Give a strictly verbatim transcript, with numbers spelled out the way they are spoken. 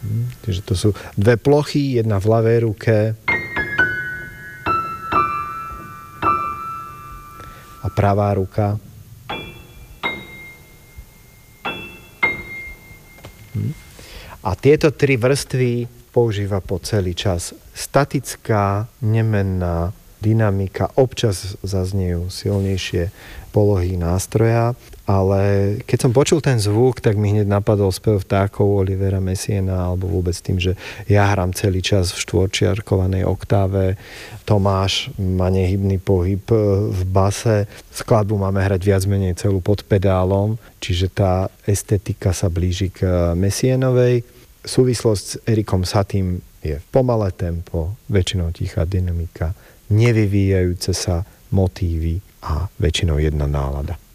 Čiže to sú dve plochy, jedna v ľavej ruke a pravá ruka. A tieto tri vrstvy používa po celý čas. Statická, nemenná dynamika, občas zaznejú silnejšie polohy nástroja, ale keď som počul ten zvuk, tak mi hneď napadol spev vtákov Olivera Messiaena, alebo vôbec tým, že ja hrám celý čas v štvorčiarkovanej oktáve, Tomáš má nehybný pohyb v base, skladbu máme hrať viac menej celú pod pedálom, čiže tá estetika sa blíži k Messienovej. Súvislosť s Erikom Satym je pomalé tempo, väčšinou tichá dynamika, nevyvíjajúce sa motívy a väčšinou jedna nálada.